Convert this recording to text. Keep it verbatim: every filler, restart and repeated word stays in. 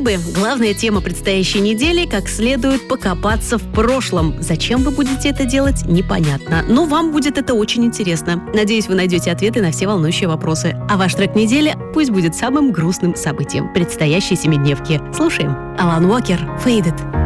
бы. Главная тема предстоящей недели – как следует покопаться в прошлом. Зачем вы будете это делать, непонятно. Но вам будет это очень интересно. Надеюсь, вы найдете ответы на все волнующие вопросы. А ваш трек недели пусть будет самым грустным событием предстоящей семидневки. Слушаем. Алан Уокер, «Faded».